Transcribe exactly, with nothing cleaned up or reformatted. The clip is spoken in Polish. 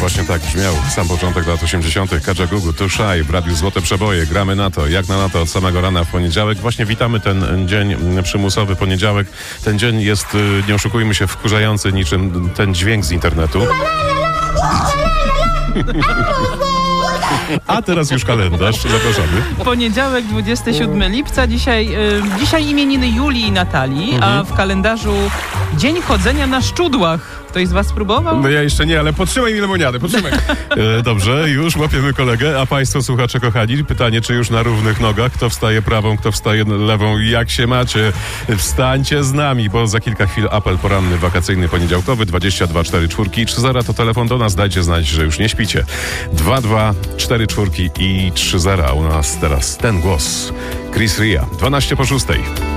właśnie tak brzmiał sam początek lat osiemdziesiątych. Kajagoogoo, Too Shy, w Radiu Złote Przeboje. Gramy na to, jak na, na to od samego rana w poniedziałek. Właśnie witamy ten dzień przymusowy, poniedziałek. Ten dzień jest, nie oszukujmy się, wkurzający niczym ten dźwięk z internetu. A teraz już kalendarz, zapraszamy. Poniedziałek, dwudziestego siódmego lipca. Dzisiaj, y, dzisiaj imieniny Julii i Natalii, mhm. a w kalendarzu Dzień chodzenia na szczudłach. Ktoś z was spróbował? No ja jeszcze nie, ale podtrzymaj mi lemoniadę, podtrzymaj. e, dobrze, już łapiemy kolegę. A państwo, słuchacze kochani, pytanie, czy już na równych nogach? Kto wstaje prawą, kto wstaje lewą? Jak się macie? Wstańcie z nami, bo za kilka chwil apel poranny, wakacyjny, poniedziałkowy. dwadzieścia dwa cztery czwórki i trzy zera to telefon do nas. Dajcie znać, że już nie śpicie. dwa dwa cztery czwórki i trzy zera. U nas teraz ten głos. Chris Ria. dwanaście po szóstej.